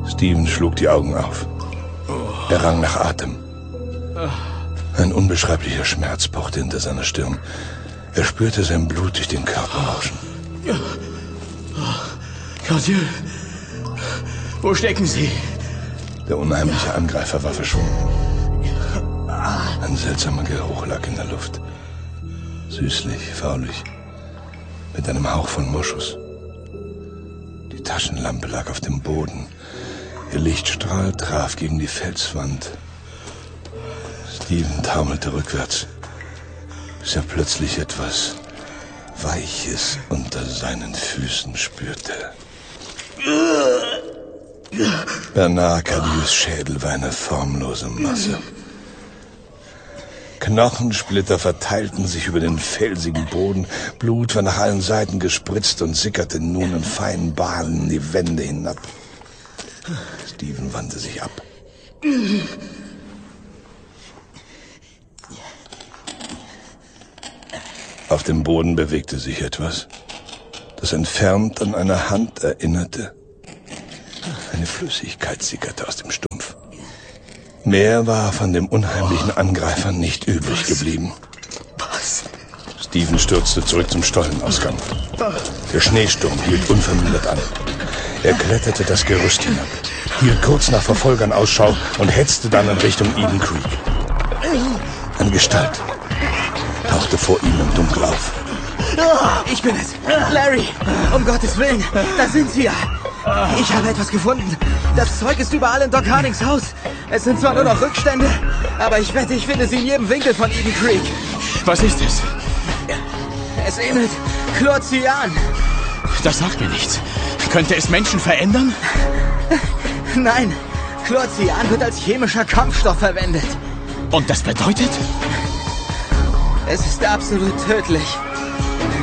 Steven schlug die Augen auf. Er rang nach Atem. Ein unbeschreiblicher Schmerz pochte hinter seiner Stirn. Er spürte sein Blut durch den Körper rauschen. Claudieu, wo stecken Sie? Der unheimliche Angreifer war verschwunden. Ein seltsamer Geruch lag in der Luft. Süßlich, faulig, mit einem Hauch von Moschus. Die Taschenlampe lag auf dem Boden. Ihr Lichtstrahl traf gegen die Felswand. Steven taumelte rückwärts, bis er plötzlich etwas Weiches unter seinen Füßen spürte. Bernard Cadieux' Schädel war eine formlose Masse. Knochensplitter verteilten sich über den felsigen Boden. Blut war nach allen Seiten gespritzt und sickerte nun in feinen Bahnen in die Wände hinab. Steven wandte sich ab. Auf dem Boden bewegte sich etwas, das entfernt an eine Hand erinnerte. Eine Flüssigkeit sickerte aus dem Stumpf. Mehr war von dem unheimlichen Angreifer nicht übrig geblieben. Was? Steven stürzte zurück zum Stollenausgang. Der Schneesturm hielt unvermindert an. Er kletterte das Gerüst hinab, hielt kurz nach Verfolgern Ausschau und hetzte dann in Richtung Eden Creek. Eine Gestalt tauchte vor ihm im Dunkel auf. Ich bin es. Larry, um Gottes Willen, da sind Sie ja. Ich habe etwas gefunden. Das Zeug ist überall in Doc Hardings Haus. Es sind zwar nur noch Rückstände, aber ich wette, ich finde sie in jedem Winkel von Eden Creek. Was ist es? Es ähnelt Chlorcyan. Das sagt mir nichts. Könnte es Menschen verändern? Nein, Chlorcyan wird als chemischer Kampfstoff verwendet. Und das bedeutet? Es ist absolut tödlich.